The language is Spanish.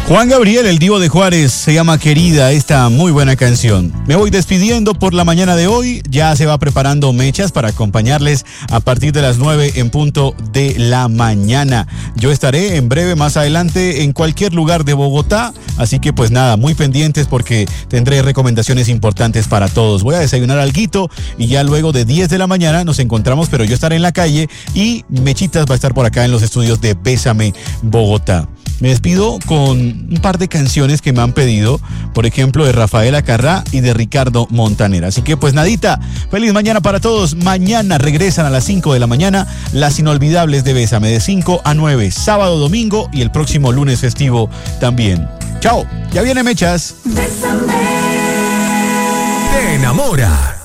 Juan Gabriel, el Divo de Juárez, se llama Querida, esta muy buena canción. Me voy despidiendo por la mañana de hoy, ya se va preparando Mechas para acompañarles a partir de las 9 en punto de la mañana. Yo estaré en breve más adelante en cualquier lugar de Bogotá, así que pues nada, muy pendientes porque tendré recomendaciones importantes para todos. Voy a desayunar alguito y ya luego de 10 de la mañana nos encontramos, pero yo estaré en la calle y Mechitas va a estar por acá en los estudios de Bésame Bogotá. Me despido con un par de canciones que me han pedido, por ejemplo de Rafael Acarrá y de Ricardo Montaner. Así que pues nadita, feliz mañana para todos. Mañana regresan a las 5 de la mañana las inolvidables de Bésame de 5 a 9, sábado, domingo y el próximo lunes festivo también. Chao, ya viene Mechas. Bésame. Te enamoras.